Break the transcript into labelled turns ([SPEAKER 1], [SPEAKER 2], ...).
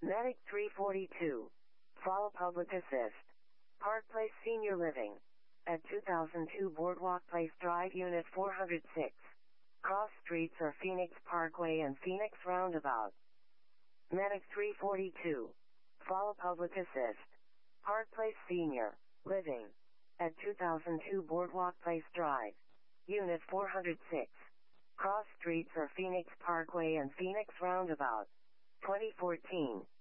[SPEAKER 1] Medic 342. Follow Public Assist. Park Place Senior Living. At 2002 Boardwalk Place Drive Unit 406. Cross streets are Phoenix Parkway and Phoenix Roundabout. Medic 342. Follow Public Assist. Park Place Senior Living. At 2002 Boardwalk Place Drive. Unit 406. Cross streets are Phoenix Parkway and Phoenix Roundabout. 2014.